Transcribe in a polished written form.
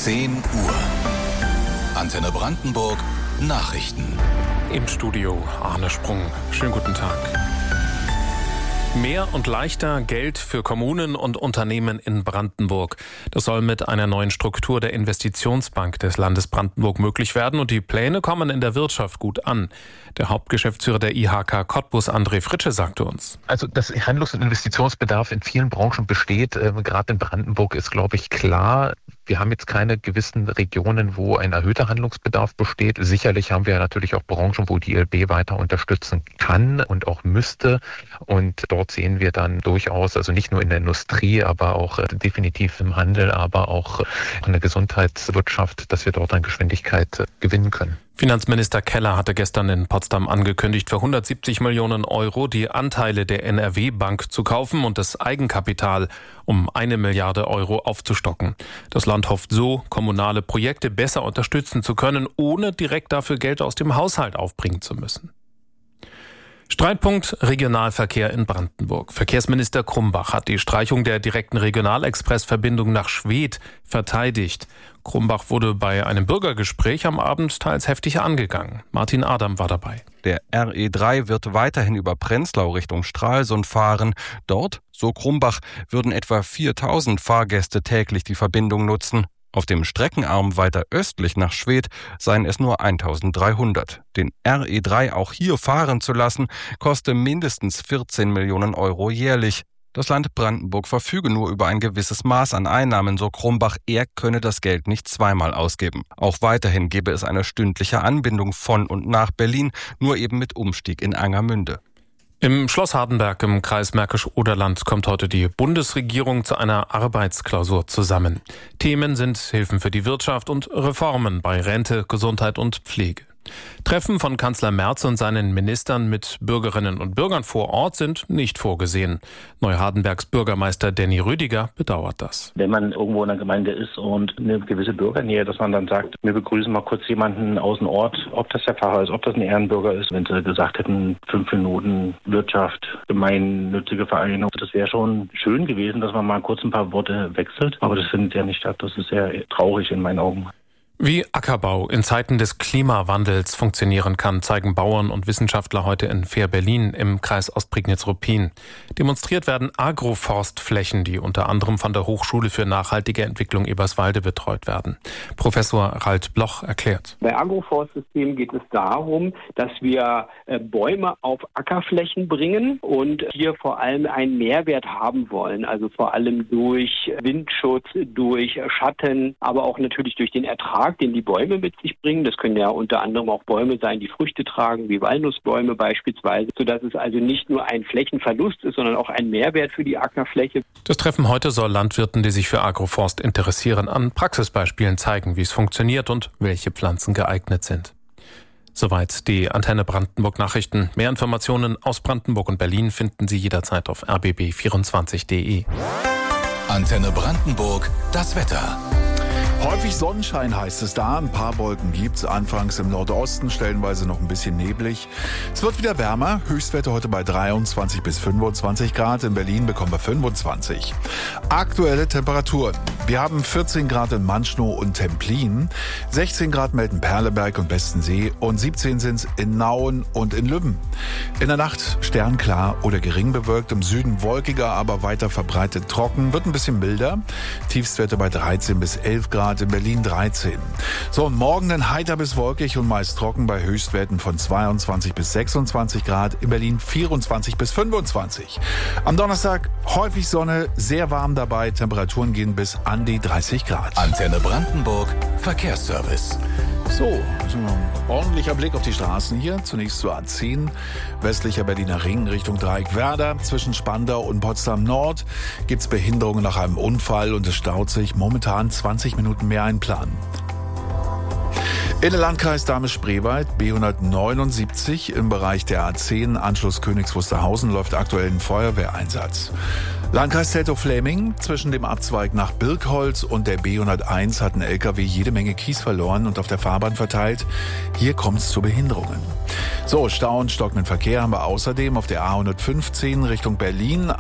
10 Uhr. Antenne Brandenburg Nachrichten. Im Studio Arne Sprung. Schönen guten Tag. Mehr und leichter Geld für Kommunen und Unternehmen in Brandenburg. Das soll mit einer neuen Struktur der Investitionsbank des Landes Brandenburg möglich werden und die Pläne kommen in der Wirtschaft gut an. Der Hauptgeschäftsführer der IHK Cottbus, André Fritsche, sagte uns: Also, dass Handlungs- und Investitionsbedarf in vielen Branchen besteht, gerade in Brandenburg, ist, glaube ich, klar. Wir haben jetzt keine gewissen Regionen, wo ein erhöhter Handlungsbedarf besteht. Sicherlich haben wir natürlich auch Branchen, wo die ILB weiter unterstützen kann und auch müsste. Und dort sehen wir dann durchaus, also nicht nur in der Industrie, aber auch definitiv im Handel, aber auch in der Gesundheitswirtschaft, dass wir dort an Geschwindigkeit gewinnen können. Finanzminister Keller hatte gestern in Potsdam angekündigt, für 170 Millionen Euro die Anteile der NRW-Bank zu kaufen und das Eigenkapital um 1 Milliarde Euro aufzustocken. Das Land hofft so, kommunale Projekte besser unterstützen zu können, ohne direkt dafür Geld aus dem Haushalt aufbringen zu müssen. Streitpunkt Regionalverkehr in Brandenburg. Verkehrsminister Krumbach hat die Streichung der direkten Regionalexpress-Verbindung nach Schwedt verteidigt. Krumbach wurde bei einem Bürgergespräch am Abend teils heftig angegangen. Martin Adam war dabei. Der RE3 wird weiterhin über Prenzlau Richtung Stralsund fahren. Dort, so Krumbach, würden etwa 4.000 Fahrgäste täglich die Verbindung nutzen. Auf dem Streckenarm weiter östlich nach Schwedt seien es nur 1.300. Den RE3 auch hier fahren zu lassen, koste mindestens 14 Millionen Euro jährlich. Das Land Brandenburg verfüge nur über ein gewisses Maß an Einnahmen, so Krumbach. Er könne das Geld nicht zweimal ausgeben. Auch weiterhin gebe es eine stündliche Anbindung von und nach Berlin, nur eben mit Umstieg in Angermünde. Im Schloss Hardenberg im Kreis Märkisch-Oderland kommt heute die Bundesregierung zu einer Arbeitsklausur zusammen. Themen sind Hilfen für die Wirtschaft und Reformen bei Rente, Gesundheit und Pflege. Treffen von Kanzler Merz und seinen Ministern mit Bürgerinnen und Bürgern vor Ort sind nicht vorgesehen. Neuhardenbergs Bürgermeister Danny Rüdiger bedauert das. Wenn man irgendwo in der Gemeinde ist und eine gewisse Bürgernähe, dass man dann sagt, wir begrüßen mal kurz jemanden aus dem Ort, ob das der Pfarrer ist, ob das ein Ehrenbürger ist. Wenn sie gesagt hätten, 5 Minuten Wirtschaft, gemeinnützige Vereine, das wäre schon schön gewesen, dass man mal kurz ein paar Worte wechselt. Aber das findet ja nicht statt. Das ist sehr traurig in meinen Augen. Wie Ackerbau in Zeiten des Klimawandels funktionieren kann, zeigen Bauern und Wissenschaftler heute in Fehr-Berlin im Kreis Ostprignitz-Ruppin. Demonstriert werden Agroforstflächen, die unter anderem von der Hochschule für nachhaltige Entwicklung Eberswalde betreut werden. Professor Ralt Bloch erklärt: Bei Agroforstsystemen geht es darum, dass wir Bäume auf Ackerflächen bringen und hier vor allem einen Mehrwert haben wollen. Also vor allem durch Windschutz, durch Schatten, aber auch natürlich durch den Ertrag, den die Bäume mit sich bringen. Das können ja unter anderem auch Bäume sein, die Früchte tragen, wie Walnussbäume beispielsweise, sodass es also nicht nur ein Flächenverlust ist, sondern auch ein Mehrwert für die Ackerfläche. Das Treffen heute soll Landwirten, die sich für Agroforst interessieren, an Praxisbeispielen zeigen, wie es funktioniert und welche Pflanzen geeignet sind. Soweit die Antenne Brandenburg Nachrichten. Mehr Informationen aus Brandenburg und Berlin finden Sie jederzeit auf rbb24.de. Antenne Brandenburg, das Wetter. Häufig Sonnenschein heißt es da. Ein paar Wolken gibt's. Anfangs im Nordosten, stellenweise noch ein bisschen neblig. Es wird wieder wärmer. Höchstwerte heute bei 23 bis 25 Grad. In Berlin bekommen wir 25. Aktuelle Temperaturen. Wir haben 14 Grad in Manschnow und Templin, 16 Grad melden Perleberg und Bestensee und 17 sind's in Nauen und in Lübben. In der Nacht sternklar oder gering bewölkt. Im Süden wolkiger, aber weiter verbreitet trocken. Wird ein bisschen milder. Tiefstwerte bei 13 bis 11 Grad. In Berlin 13. So, und morgen dann heiter bis wolkig und meist trocken bei Höchstwerten von 22 bis 26 Grad. In Berlin 24 bis 25. Am Donnerstag häufig Sonne, sehr warm dabei. Temperaturen gehen bis an die 30 Grad. Antenne Brandenburg Verkehrsservice. So, ein ordentlicher Blick auf die Straßen hier. Zunächst zur A10, westlicher Berliner Ring Richtung Dreieck Werder. Zwischen Spandau und Potsdam Nord gibt's Behinderungen nach einem Unfall und es staut sich momentan 20 Minuten mehr einplanen. In der Landkreis Dahme-Spreewald, B179 im Bereich der A10, Anschluss Königs Wusterhausen, läuft aktuell ein Feuerwehreinsatz. Landkreis Teltow-Fläming, zwischen dem Abzweig nach Birkholz und der B101 hat ein LKW jede Menge Kies verloren und auf der Fahrbahn verteilt. Hier kommt es zu Behinderungen. So, Stau und stockenden Verkehr haben wir außerdem auf der A115 Richtung Berlin,